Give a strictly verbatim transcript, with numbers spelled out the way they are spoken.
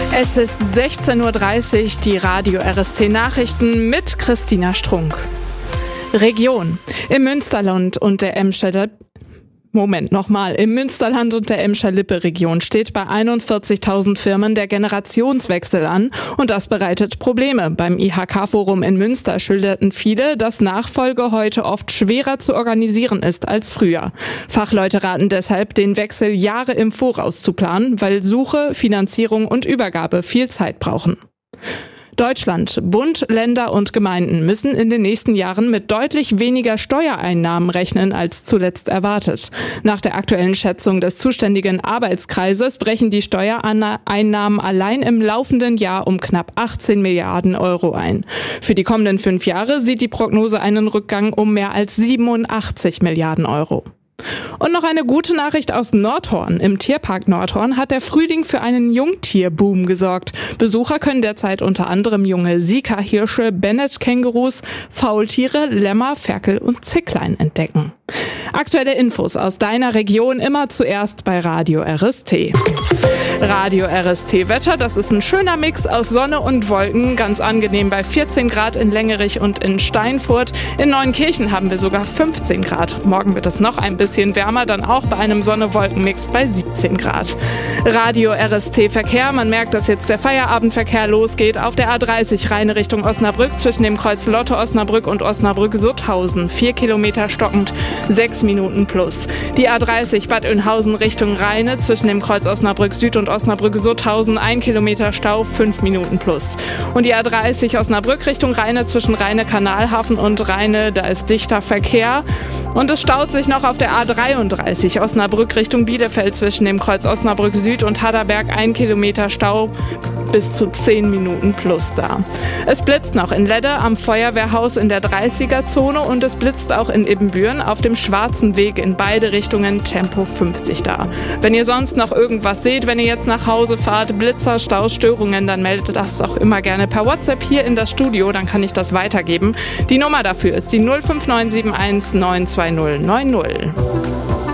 Es ist sechzehn Uhr dreißig, die Radio R S T Nachrichten mit Christina Strunk. Region. Im Münsterland und der Emscher Moment, nochmal. Im Münsterland und der Emscher-Lippe-Region steht bei einundvierzigtausend Firmen der Generationswechsel an und das bereitet Probleme. Beim I H K-Forum in Münster schilderten viele, dass Nachfolge heute oft schwerer zu organisieren ist als früher. Fachleute raten deshalb, den Wechsel Jahre im Voraus zu planen, weil Suche, Finanzierung und Übergabe viel Zeit brauchen. Deutschland. Bund, Länder und Gemeinden müssen in den nächsten Jahren mit deutlich weniger Steuereinnahmen rechnen als zuletzt erwartet. Nach der aktuellen Schätzung des zuständigen Arbeitskreises brechen die Steuereinnahmen allein im laufenden Jahr um knapp achtzehn Milliarden Euro ein. Für die kommenden fünf Jahre sieht die Prognose einen Rückgang um mehr als siebenundachtzig Milliarden Euro. Und noch eine gute Nachricht aus Nordhorn. Im Tierpark Nordhorn hat der Frühling für einen Jungtierboom gesorgt. Besucher können derzeit unter anderem junge Sika-Hirsche, Bennett-Kängurus, Faultiere, Lämmer, Ferkel und Zicklein entdecken. Aktuelle Infos aus deiner Region immer zuerst bei Radio R S T. Radio R S T Wetter, das ist ein schöner Mix aus Sonne und Wolken, ganz angenehm bei vierzehn Grad in Längerich und in Steinfurt. In Neunkirchen haben wir sogar fünfzehn Grad. Morgen wird es noch ein bisschen wärmer, dann auch bei einem Sonne-Wolken-Mix bei siebzehn Grad. Radio R S T Verkehr, man merkt, dass jetzt der Feierabendverkehr losgeht. Auf der A dreißig Rheine Richtung Osnabrück zwischen dem Kreuz Lotte Osnabrück und Osnabrück-Sutthausen. Vier Kilometer stockend, sechs Minuten plus. Die A dreißig Bad Oeynhausen Richtung Rheine zwischen dem Kreuz Osnabrück Süd und Osnabrück-Sutthausen, ein Kilometer Stau, fünf Minuten plus. Und die A dreißig Osnabrück Richtung Rheine zwischen Rheine-Kanalhafen und Rheine, da ist dichter Verkehr. Und es staut sich noch auf der A dreiunddreißig Osnabrück Richtung Bielefeld zwischen dem Kreuz Osnabrück Süd und Hadderberg, ein Kilometer Stau, bis zu zehn Minuten plus da. Es blitzt noch in Ledde am Feuerwehrhaus in der dreißiger-Zone und es blitzt auch in Ibbenbüren auf dem Schwarzen Weg in beide Richtungen, Tempo fünfzig da. Wenn ihr sonst noch irgendwas seht, wenn ihr jetzt nach Hause fahrt, Blitzer, Staustörungen, dann meldet das auch immer gerne per WhatsApp hier in das Studio, dann kann ich das weitergeben. Die Nummer dafür ist die null fünf neun sieben eins neun zwei null neun null.